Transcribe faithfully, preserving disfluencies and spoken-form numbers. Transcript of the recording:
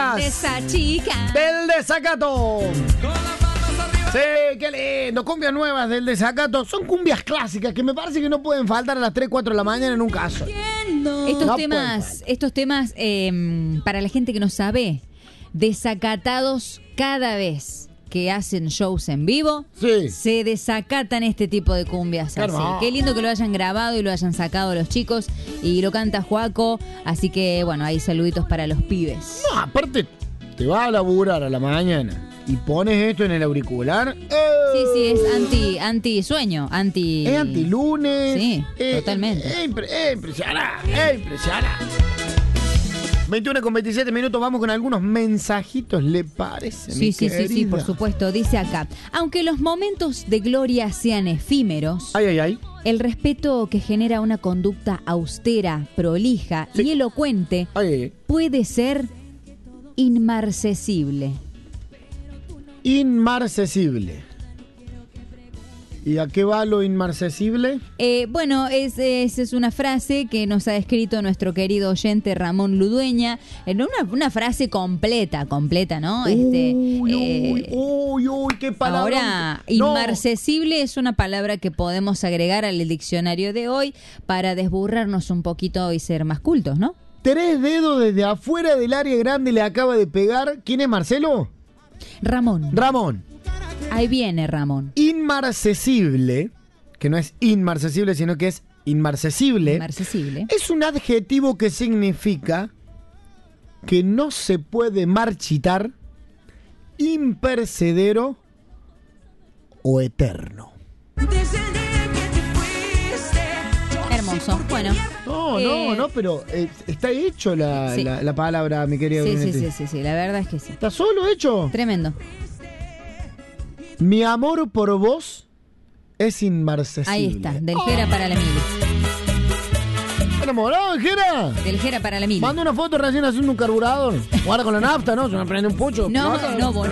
más de esa chica. del desacato. Sí, qué lindo. Cumbias nuevas del desacato. Son cumbias clásicas que me parece que no pueden faltar a las tres, cuatro de la mañana en un caso. Estos No temas, estos temas eh, para la gente que no sabe, desacatados cada vez que hacen shows en vivo, Sí. se desacatan este tipo de cumbias. Qué Así. hermoso. Qué lindo que lo hayan grabado y lo hayan sacado los chicos y lo canta Joaco, así que bueno, ahí saluditos para los pibes. No, aparte, te vas a laburar a la mañana y pones esto en el auricular. ¡eh! Sí, sí, es anti, anti sueño, anti... Es antilunes. Sí, Eh, totalmente. Es impre- es impresionante, es impresionante. veintiuno con veintisiete minutos, vamos con algunos mensajitos, ¿le parece? Sí, mi sí, sí, sí, querida? por supuesto. Dice acá, aunque los momentos de gloria sean efímeros, Ay, ay, ay. el respeto que genera una conducta austera, prolija Sí. y elocuente Ay, ay, ay. puede ser inmarcesible. Inmarcesible. ¿Y a qué va lo inmarcesible? Eh, bueno, es, es, es una frase que nos ha escrito nuestro querido oyente Ramón Ludueña, en una, una frase completa, completa, ¿no? Este, uy, eh, uy, uy, uy, qué palabra. Ahora, No. inmarcesible es una palabra que podemos agregar al diccionario de hoy para desburrarnos un poquito y ser más cultos, ¿no? Tres dedos desde afuera del área grande le acaba de pegar. ¿Quién es Marcelo? Ramón. Ramón. Ahí viene Ramón. Inmarcesible, que no es inmarcesible, sino que es inmarcesible, Inmarcesible. es un adjetivo que significa que no se puede marchitar, impercedero o eterno. Hermoso. Bueno. No, Eh, no, no, pero eh, está hecho la, sí. la, la palabra, mi querido Sí, sí, Brunetti. sí, sí, sí, la verdad es que sí. ¿Está solo hecho? Tremendo. Mi amor por vos es inmarcesible. Ahí está, del Jera para la Mili. ¿Enamorado, Jera? Del Jera para la Mili. Manda una foto recién haciendo un carburador. Guarda con la nafta, ¿no? Se me prende un pucho. No, Claro. no,